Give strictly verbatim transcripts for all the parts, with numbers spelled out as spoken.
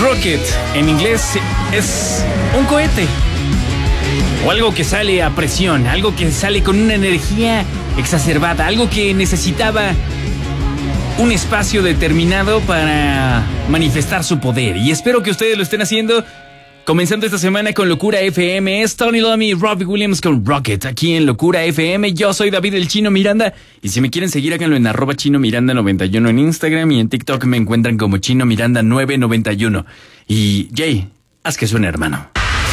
Rocket en inglés es un cohete o algo que sale a presión, algo que sale con una energía exacerbada, algo que necesitaba un espacio determinado para manifestar su poder. Y espero que ustedes lo estén haciendo. Comenzando esta semana con Locura F M, es Tony Iommi y Robbie Williams con Rocket, aquí en Locura F M. Yo soy David el Chino Miranda, y si me quieren seguir, háganlo en arroba Chino Miranda noventa y uno en Instagram, y en TikTok me encuentran como Chino Miranda nueve noventa y uno. Y Jay, haz que suene, hermano.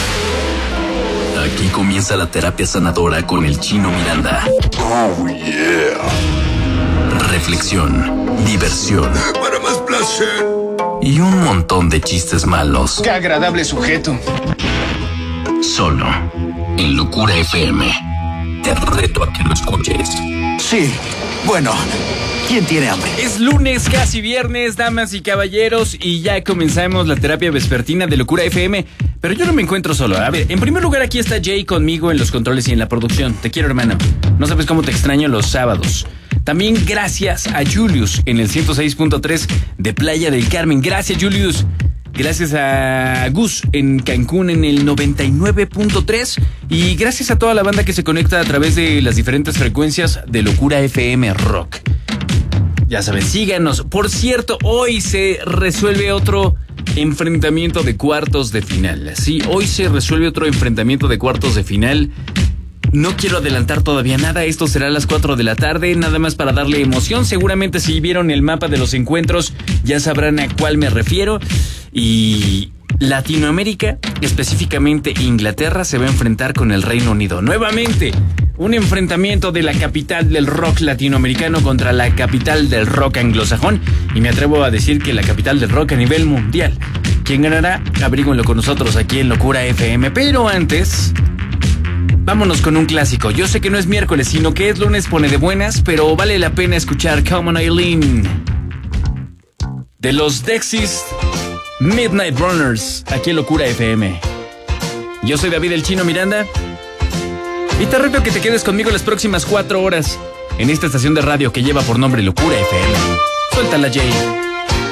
Aquí comienza la terapia sanadora con el Chino Miranda. Oh yeah. Reflexión, diversión Para más placer y un montón de chistes malos. ¡Qué agradable sujeto! Solo en Locura F M. Te reto a que lo escuches. Sí, bueno, ¿quién tiene hambre? Es lunes, casi viernes, damas y caballeros, y ya comenzamos la terapia vespertina de Locura F M. Pero yo no me encuentro solo. A ver, en primer lugar, aquí está Jay conmigo en los controles y en la producción. Te quiero, hermano. No sabes cómo te extraño los sábados. También gracias a Julius en el ciento seis punto tres de Playa del Carmen. Gracias, Julius. Gracias a Gus en Cancún en el noventa y nueve punto tres. Y gracias a toda la banda que se conecta a través de las diferentes frecuencias de Locura F M Rock. Ya saben, síganos. Por cierto, hoy se resuelve otro enfrentamiento de cuartos de final. Sí, hoy se resuelve otro enfrentamiento de cuartos de final. No quiero adelantar todavía nada, esto será a las cuatro de la tarde, nada más para darle emoción. Seguramente si vieron el mapa de los encuentros ya sabrán a cuál me refiero. Y Latinoamérica, específicamente Inglaterra, se va a enfrentar con el Reino Unido. Nuevamente, un enfrentamiento de la capital del rock latinoamericano contra la capital del rock anglosajón. Y me atrevo a decir que la capital del rock a nivel mundial. ¿Quién ganará? Averígüenlo con nosotros aquí en Locura F M. Pero antes, vámonos con un clásico. Yo sé que no es miércoles, sino que es lunes, pone de buenas, pero vale la pena escuchar Come On Eileen de los Dexys Midnight Runners, aquí en Locura F M. Yo soy David el Chino Miranda y te reto que te quedes conmigo las próximas cuatro horas en esta estación de radio que lleva por nombre Locura F M. Suéltala, Jay.